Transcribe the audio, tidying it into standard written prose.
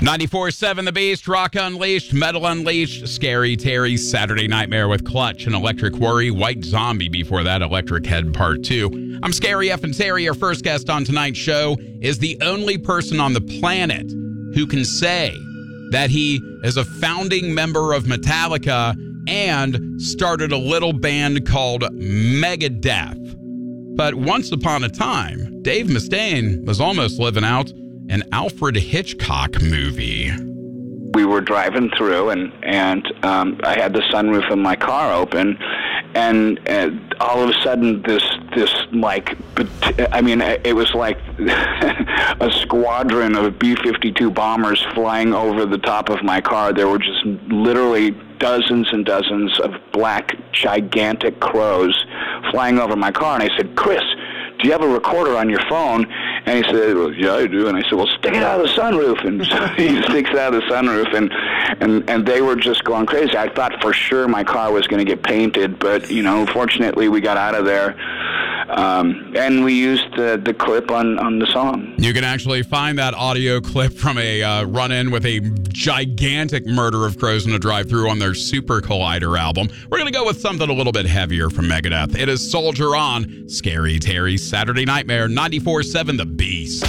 94.7 The Beast, Rock Unleashed, Metal Unleashed, Scary Terry's Saturday Nightmare with Clutch and Electric Worry, White Zombie before that, Electric Head Part 2. I'm Scary F. and Terry. Our first guest on tonight's show is the only person on the planet who can say that he is a founding member of Metallica and started a little band called Megadeth. But once upon a time, Dave Mustaine was almost living out an Alfred Hitchcock movie. We were driving through, and I had the sunroof in my car open, and all of a sudden, this like, I mean, it was like a squadron of B-52 bombers flying over the top of my car. There were just literally dozens and dozens of black, gigantic crows flying over my car, and I said, "Chris, do you have a recorder on your phone?" And he said, "Well, yeah, I do." And I said, "Well, stick it out of the sunroof." And so he sticks it out of the sunroof, and they were just going crazy. I thought for sure my car was going to get painted, but, you know, fortunately we got out of there. And we used the clip on the song. You can actually find that audio clip from a run-in with a gigantic murder of crows in a drive-thru on their Super Collider album. We're going to go with something a little bit heavier from Megadeth. It is Soldier On, Scary Terry's Saturday Nightmare, 94.7 The Beast.